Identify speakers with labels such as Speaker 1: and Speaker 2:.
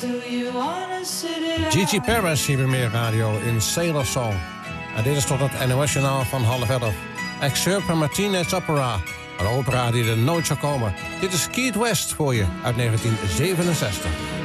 Speaker 1: Gigi Paris hier bij Meer Radio in Sailor Song. En dit is tot het NOS-journaal van 11:30. Excerpt van Martinez Opera. Een opera die er nooit zou komen. Dit is Keith West voor je uit 1967.